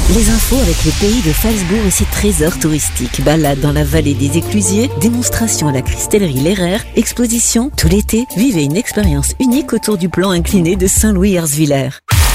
Les infos avec le pays de Phalsbourg et ses trésors touristiques. Balade dans la vallée des Éclusiers, démonstration à la Cristellerie Lerrer, exposition tout l'été. Vivez une expérience unique autour du plan incliné de Saint-Louis-Herzwiller.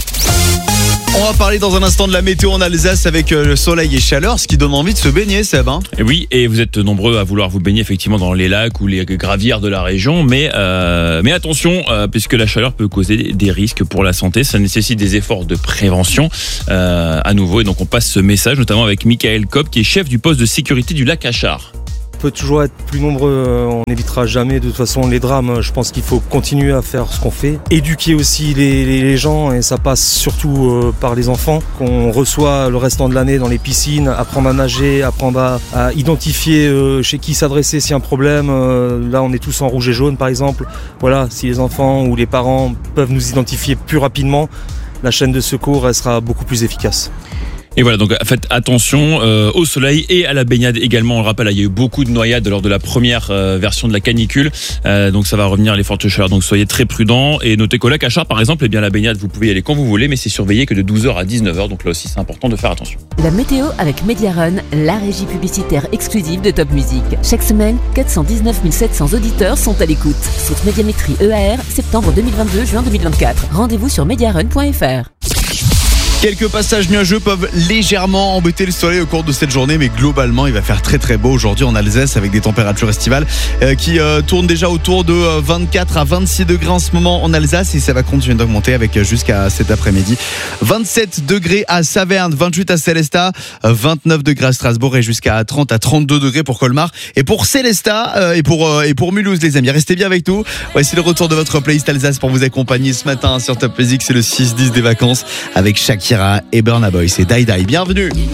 On va parler dans un instant de la météo en Alsace avec le soleil et chaleur, ce qui donne envie de se baigner, Seb. Et oui, et vous êtes nombreux à vouloir vous baigner effectivement dans les lacs ou les gravières de la région, mais attention, puisque la chaleur peut causer des risques pour la santé, ça nécessite des efforts de prévention à nouveau. Et donc on passe ce message notamment avec Michael Kopp, qui est chef du poste de sécurité du lac Achard. On peut toujours être plus nombreux, on n'évitera jamais de toute façon les drames. Je pense qu'il faut continuer à faire ce qu'on fait. Éduquer aussi les gens, et ça passe surtout par les enfants qu'on reçoit le restant de l'année dans les piscines, apprendre à nager, apprendre à identifier chez qui s'adresser s'il y a un problème. Là on est tous en rouge et jaune par exemple. Voilà, si les enfants ou les parents peuvent nous identifier plus rapidement, la chaîne de secours elle sera beaucoup plus efficace. Et voilà, donc faites attention au soleil et à la baignade également. On le rappelle, il y a eu beaucoup de noyades lors de la première version de la canicule, donc ça va revenir les fortes chaleurs. Donc soyez très prudents et notez qu'au lac Achard, par exemple, la baignade, vous pouvez y aller quand vous voulez, mais c'est surveillé que de 12h à 19h. Donc là aussi, c'est important de faire attention. La météo avec Mediarun, la régie publicitaire exclusive de Top Music. Chaque semaine, 419 700 auditeurs sont à l'écoute. Saute Médiamétrie EAR, septembre 2022, juin 2024. Rendez-vous sur mediarun.fr. Quelques passages nuageux peuvent légèrement embêter le soleil au cours de cette journée, mais globalement il va faire très très beau aujourd'hui en Alsace avec des températures estivales qui tournent déjà autour de 24 à 26 degrés en ce moment en Alsace, et ça va continuer d'augmenter avec jusqu'à cet après-midi 27 degrés à Saverne, 28 à Sélestat, 29 degrés à Strasbourg et jusqu'à 30 à 32 degrés pour Colmar et pour Sélestat et pour Mulhouse, les amis. Restez bien avec nous. Voici le retour de votre playlist Alsace pour vous accompagner ce matin sur Top Music. C'est le 6-10 des vacances avec Shakira et Burna Boy. C'est Die Die. Bienvenue.